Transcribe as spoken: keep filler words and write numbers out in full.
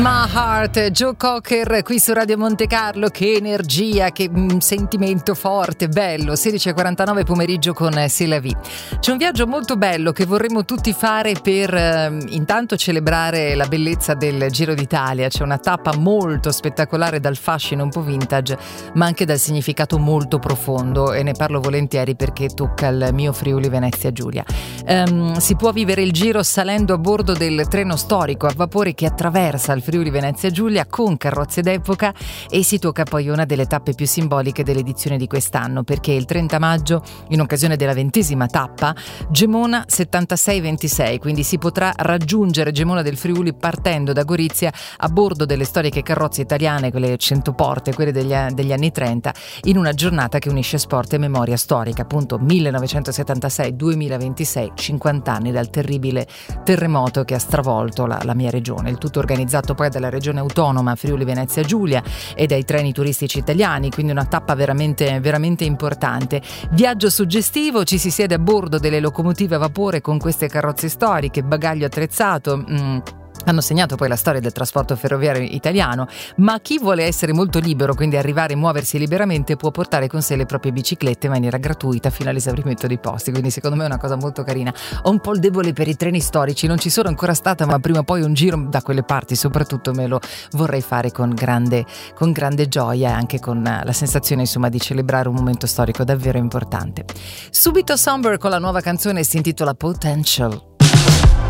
My Heart, Joe Cocker qui su Radio Monte Carlo. Che energia, che mm, sentimento forte, bello. sedici e quarantanove pomeriggio con C'est la vie. C'è un viaggio molto bello che vorremmo tutti fare per eh, intanto celebrare la bellezza del Giro d'Italia. C'è una tappa molto spettacolare dal fascino un po' vintage, ma anche dal significato molto profondo, e ne parlo volentieri perché tocca il mio Friuli Venezia Giulia. Um, si può vivere il Giro salendo a bordo del treno storico a vapore che attraversa il Friuli Venezia Giulia con carrozze d'epoca, e si tocca poi una delle tappe più simboliche dell'edizione di quest'anno, perché il trenta maggio, in occasione della ventesima tappa, Gemona settantasei ventisei, quindi si potrà raggiungere Gemona del Friuli partendo da Gorizia a bordo delle storiche carrozze italiane, quelle cento porte, quelle degli, degli anni trenta, in una giornata che unisce sport e memoria storica, appunto millenovecentosettantasei duemilaventisei, cinquanta anni dal terribile terremoto che ha stravolto la, la mia regione. Il tutto organizzato poi dalla regione autonoma Friuli Venezia Giulia e dai treni turistici italiani, quindi una tappa veramente veramente importante. Viaggio suggestivo, ci si siede a bordo delle locomotive a vapore con queste carrozze storiche, bagaglio attrezzato. mm. Hanno segnato poi la storia del trasporto ferroviario italiano, ma chi vuole essere molto libero, quindi arrivare e muoversi liberamente, può portare con sé le proprie biciclette in maniera gratuita fino all'esaurimento dei posti, quindi secondo me è una cosa molto carina. Ho un po' il debole per i treni storici, non ci sono ancora stata, ma prima o poi un giro da quelle parti soprattutto me lo vorrei fare con grande, con grande gioia, e anche con la sensazione insomma di celebrare un momento storico davvero importante. Subito Somber con la nuova canzone, si intitola Potential.